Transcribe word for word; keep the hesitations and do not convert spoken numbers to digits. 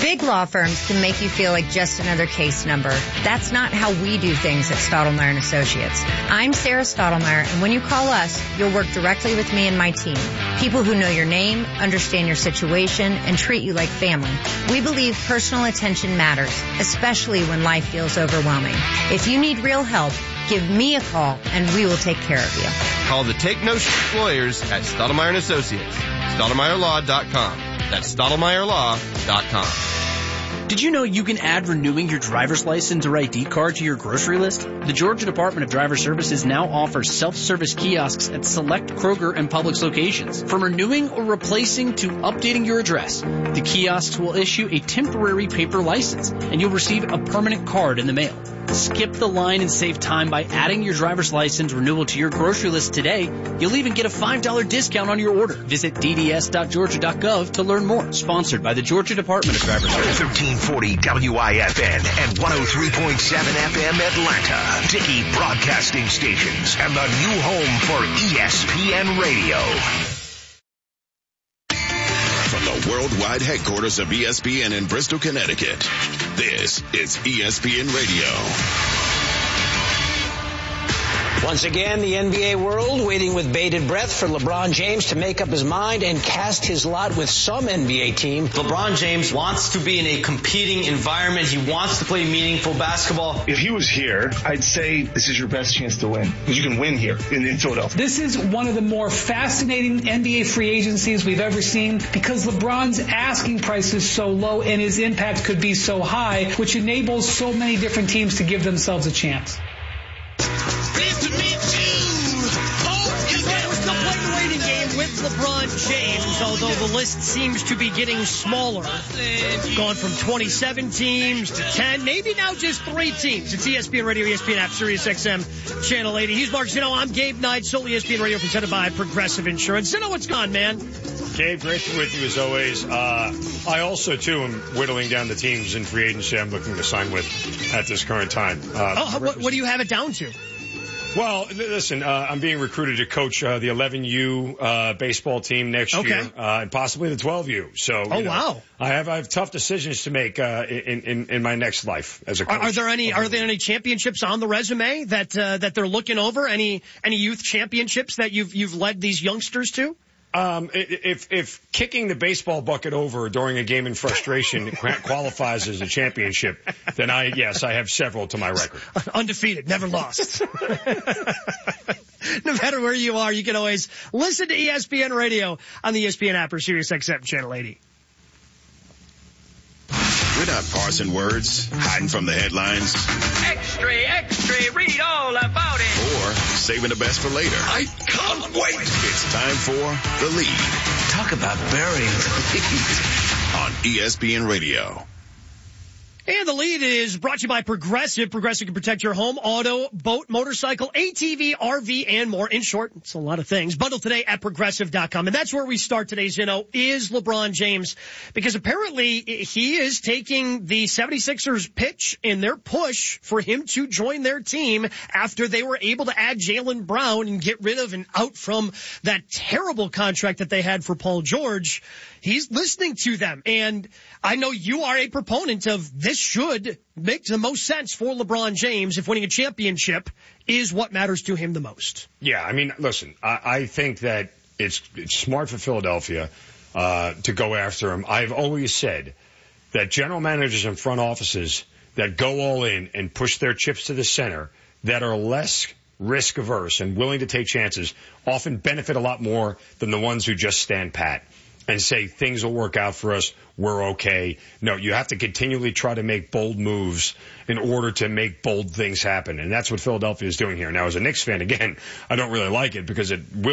Big law firms can make you feel like just another case number. That's not how we do things at Stottlemyre and Associates. I'm Sarah Stottlemyre, and when you call us, you'll work directly with me and my team. People who know your name, understand your situation, and treat you like family. We believe personal attention matters, especially when life feels overwhelming. If you need real help, give me a call, and we will take care of you. Call the Take No Shit Lawyers at Stottlemyre and Associates. Stottlemyre Law dot com. That's Stottlemyre Law dot com. Did you know you can add renewing your driver's license or I D card to your grocery list? The Georgia Department of Driver Services now offers self-service kiosks at select Kroger and Publix locations. From renewing or replacing to updating your address, the kiosks will issue a temporary paper license, and you'll receive a permanent card in the mail. Skip the line and save time by adding your driver's license renewal to your grocery list today. You'll even get a five dollars discount on your order. Visit d d s dot georgia dot gov to learn more. Sponsored by the Georgia Department of Driver Services. thirteen forty W I F N and one oh three point seven F M Atlanta. Dickey Broadcasting Stations and the new home for E S P N Radio. From the worldwide headquarters of E S P N in Bristol, Connecticut, this is E S P N Radio. Once again, the N B A world waiting with bated breath for LeBron James to make up his mind and cast his lot with some N B A team. LeBron James wants to be in a competing environment. He wants to play meaningful basketball. If he was here, I'd say this is your best chance to win. Because you can win here in, in Philadelphia. This is one of the more fascinating N B A free agencies we've ever seen because LeBron's asking price is so low and his impact could be so high, which enables so many different teams to give themselves a chance. LeBron James, although the list seems to be getting smaller. Gone from twenty-seven teams to ten, maybe now just three teams. It's E S P N Radio, E S P N app, Sirius X M, Channel eighty. He's Mark Zino. I'm Gabe Knight, solely E S P N Radio, presented by Progressive Insurance. Zino, what's gone, man? Gabe, great to be with you as always. Uh, I also, too, am whittling down the teams in free agency I'm looking to sign with at this current time. Uh, oh, what, what do you have it down to? Well, listen, uh, I'm being recruited to coach uh, the eleven U uh, baseball team next okay. year, uh, and possibly the twelve U. So, oh you know, wow, I have I have tough decisions to make uh, in, in in my next life as a coach. Are, are there any Are there any championships on the resume that uh, that they're looking over? Any any youth championships that you've you've led these youngsters to? Um, if, if kicking the baseball bucket over during a game in frustration qualifies as a championship, then I, yes, I have several to my record. Undefeated, never lost. No matter where you are, you can always listen to E S P N Radio on the E S P N app or Sirius X M Channel eighty. We're not parsing words, hiding from the headlines. Extra, extra, read all about it. Or saving the best for later. I can't wait. It's time for The Lead. Talk about burying the lead. On E S P N Radio. And The Lead is brought to you by Progressive. Progressive can protect your home, auto, boat, motorcycle, A T V, R V, and more. In short, it's a lot of things. Bundle today at Progressive dot com. And that's where we start today, Zino, is LeBron James. Because apparently he is taking the seventy-sixers pitch in their push for him to join their team after they were able to add Jaylen Brown and get rid of and out from that terrible contract that they had for Paul George. He's listening to them. And I know you are a proponent of this should make the most sense for LeBron James if winning a championship is what matters to him the most. Yeah, I mean, listen, I, I think that it's, it's smart for Philadelphia uh, to go after him. I've always said that general managers and front offices that go all in and push their chips to the center, that are less risk averse and willing to take chances, often benefit a lot more than the ones who just stand pat and say things will work out for us, we're okay. No, you have to continually try to make bold moves in order to make bold things happen. And that's what Philadelphia is doing here. Now, as a Knicks fan, again, I don't really like it because it will